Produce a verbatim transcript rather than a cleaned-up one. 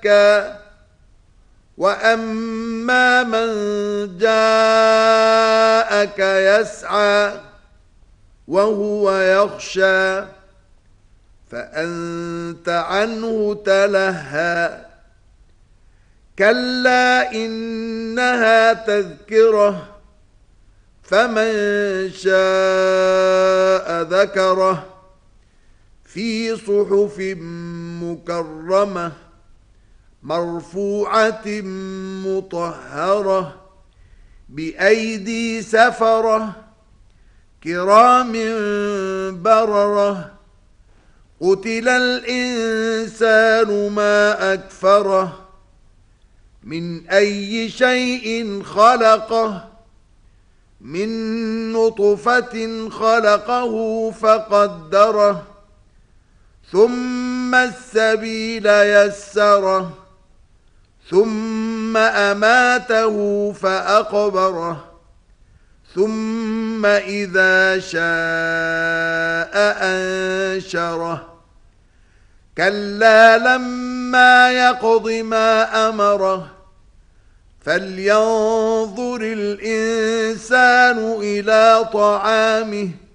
زكى وأما من جاءك يسعى وهو يخشى فأنت عنه تلهى كلا إنها تذكرة فمن شاء ذكره في صحف مكرمة مرفوعة مطهرة بأيدي سفرة كرام بررة قتل الإنسان ما أكفره من أي شيء خلقه من نطفة خلقه فقدره ثم السبيل يسره ثم أماته فأقبره ثم إذا شاء أنشره كلا لما يقض ما أمره فلينظر الإنسان إلى طعامه